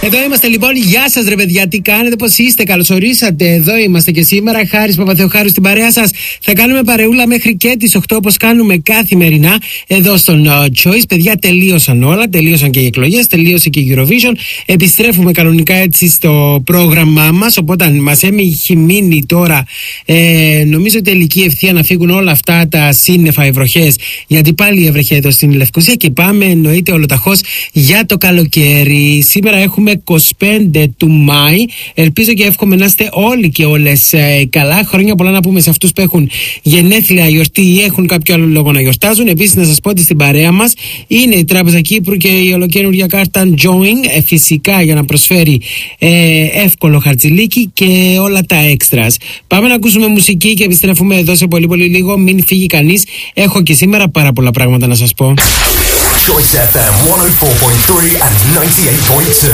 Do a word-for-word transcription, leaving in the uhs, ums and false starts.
Εδώ είμαστε λοιπόν. Γεια σας ρε παιδιά, τι κάνετε, πώς είστε, καλωσορίσατε. Εδώ είμαστε και σήμερα. Χάρης Παπαθεοχάρου στην παρέα σας. Θα κάνουμε παρεούλα μέχρι και τις οκτώ, όπως κάνουμε καθημερινά εδώ στον uh, Choice. Παιδιά, τελείωσαν όλα. Τελείωσαν και οι εκλογές, τελείωσε και η Eurovision. Επιστρέφουμε κανονικά έτσι στο πρόγραμμά μας. Οπότε μας έχει μείνει τώρα, ε, νομίζω, τελική ευθεία να φύγουν όλα αυτά τα σύννεφα, οι βροχές. Γιατί πάλι έβρεχε εδώ στην Λευκοσία και πάμε εννοείται ολοταχώς για το καλοκαίρι. Σήμερα έχουμε είκοσι πέντε του Μάη. Ελπίζω και εύχομαι να είστε όλοι και όλες ε, καλά. Χρόνια πολλά να πούμε σε αυτούς που έχουν γενέθλια, γιορτή ή έχουν κάποιο άλλο λόγο να γιορτάζουν. Επίσης, να σας πω ότι στην παρέα μας είναι η Τράπεζα Κύπρου και η ολοκαίνουργια κάρτα Join, ε, φυσικά για να προσφέρει ε, εύκολο χαρτζηλίκι και όλα τα έξτρας. Πάμε να ακούσουμε μουσική και επιστρέφουμε εδώ σε πολύ πολύ λίγο. Μην φύγει κανείς. Έχω και σήμερα πάρα πολλά πράγματα να σας πω. Choice εφ εμ εκατόν τέσσερα κόμμα τρία and ninety-eight point two.